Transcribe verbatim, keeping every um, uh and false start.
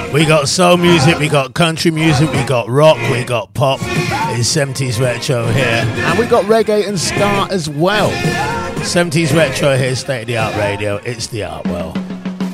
We got soul music, we got country music, we got rock, we got pop. It's seventies Retro here. And we got reggae and ska as well. seventies Retro here, State of the Art Radio. It's the Artwell.